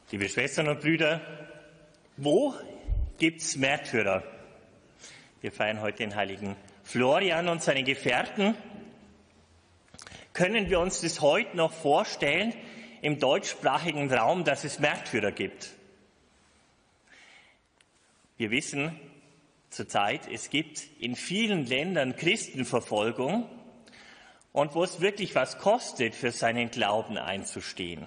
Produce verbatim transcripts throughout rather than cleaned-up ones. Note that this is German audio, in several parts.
Liebe Schwestern und Brüder, wo gibt's Märtyrer? Wir feiern heute den heiligen Florian und seine Gefährten. Können wir uns das heute noch vorstellen im deutschsprachigen Raum, dass es Märtyrer gibt? Wir wissen zurzeit, es gibt in vielen Ländern Christenverfolgung und wo es wirklich was kostet, für seinen Glauben einzustehen.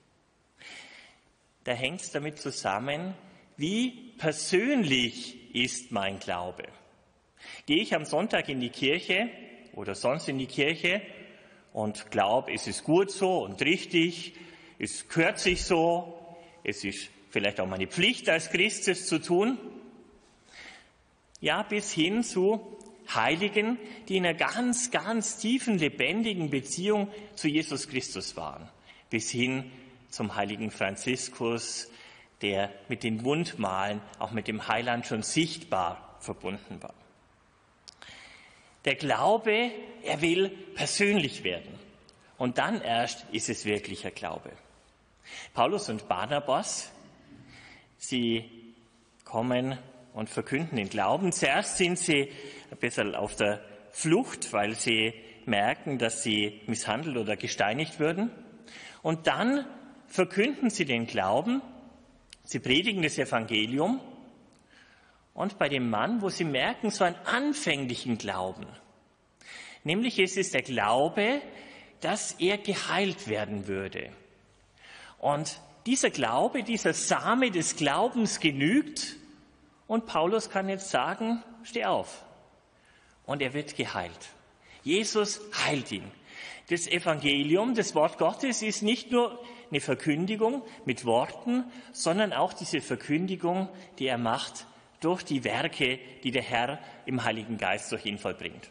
Da hängt es damit zusammen, wie persönlich ist mein Glaube. Gehe ich am Sonntag in die Kirche oder sonst in die Kirche und glaube, es ist gut so und richtig, es gehört sich so, es ist vielleicht auch meine Pflicht als Christ, es zu tun. Ja, bis hin zu Heiligen, die in einer ganz, ganz tiefen, lebendigen Beziehung zu Jesus Christus waren. Bis hin zum heiligen Franziskus, der mit den Wundmalen auch mit dem Heiland schon sichtbar verbunden war. Der Glaube, er will persönlich werden. Und dann erst ist es wirklicher Glaube. Paulus und Barnabas, sie kommen und verkünden den Glauben. Zuerst sind sie ein bisschen auf der Flucht, weil sie merken, dass sie misshandelt oder gesteinigt würden. Und dann verkünden sie den Glauben, sie predigen das Evangelium. Und bei dem Mann, wo sie merken, so einen anfänglichen Glauben, nämlich es ist der Glaube, dass er geheilt werden würde. Und dieser Glaube, dieser Same des Glaubens genügt, und Paulus kann jetzt sagen, steh auf. Und er wird geheilt. Jesus heilt ihn. Das Evangelium, das Wort Gottes, ist nicht nur eine Verkündigung mit Worten, sondern auch diese Verkündigung, die er macht durch die Werke, die der Herr im Heiligen Geist durch ihn vollbringt.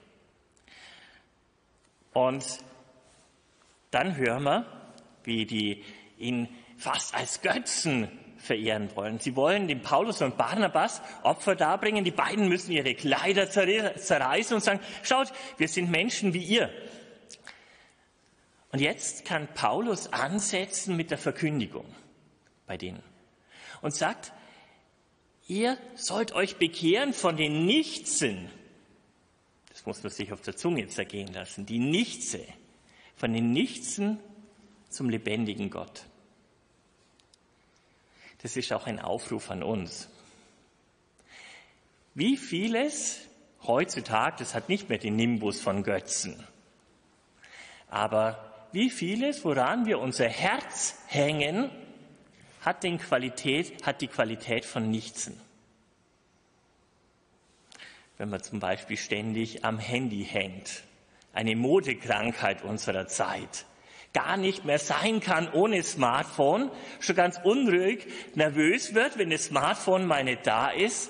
Und dann hören wir, wie die ihn fast als Götzen verehren wollen. Sie wollen dem Paulus und Barnabas Opfer darbringen. Die beiden müssen ihre Kleider zerreißen und sagen, schaut, wir sind Menschen wie ihr. Und jetzt kann Paulus ansetzen mit der Verkündigung bei denen und sagt, ihr sollt euch bekehren von den Nichtsen. Das muss man sich auf der Zunge zergehen lassen. Die Nichtse. Von den Nichtsen zum lebendigen Gott. Das ist auch ein Aufruf an uns. Wie vieles heutzutage, das hat nicht mehr den Nimbus von Götzen, aber wie vieles, woran wir unser Herz hängen, hat, den Qualität, hat die Qualität von Nichtsen. Wenn man zum Beispiel ständig am Handy hängt, eine Modekrankheit unserer Zeit, gar nicht mehr sein kann ohne Smartphone, schon ganz unruhig, nervös wird, wenn das Smartphone mal nicht da ist.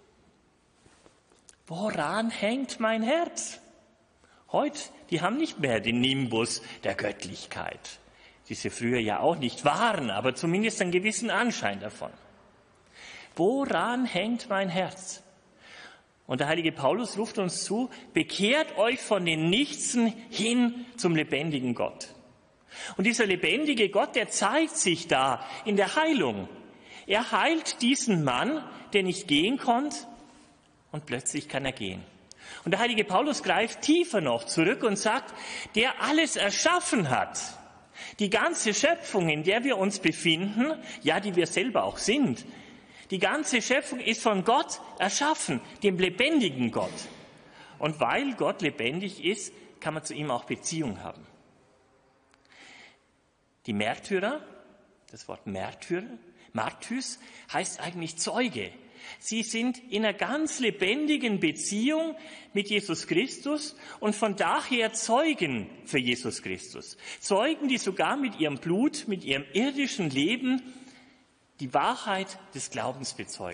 Woran hängt mein Herz? Heute, die haben nicht mehr den Nimbus der Göttlichkeit, die sie früher ja auch nicht waren, aber zumindest einen gewissen Anschein davon. Woran hängt mein Herz? Und der heilige Paulus ruft uns zu, bekehrt euch von den Nichtsen hin zum lebendigen Gott. Und dieser lebendige Gott, der zeigt sich da in der Heilung. Er heilt diesen Mann, der nicht gehen konnte, und plötzlich kann er gehen. Und der heilige Paulus greift tiefer noch zurück und sagt, der alles erschaffen hat, die ganze Schöpfung, in der wir uns befinden, ja, die wir selber auch sind, die ganze Schöpfung ist von Gott erschaffen, dem lebendigen Gott. Und weil Gott lebendig ist, kann man zu ihm auch Beziehung haben. Die Märtyrer, das Wort Märtyrer, Martys, heißt eigentlich Zeuge. Sie sind in einer ganz lebendigen Beziehung mit Jesus Christus und von daher Zeugen für Jesus Christus. Zeugen, die sogar mit ihrem Blut, mit ihrem irdischen Leben die Wahrheit des Glaubens bezeugen.